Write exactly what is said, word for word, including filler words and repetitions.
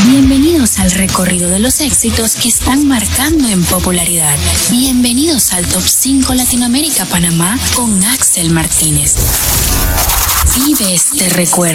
Bienvenidos al recorrido de los éxitos que están marcando en popularidad. Bienvenidos al Top cinco Latinoamérica Panamá con Axel Martínez. Vive este recuerdo.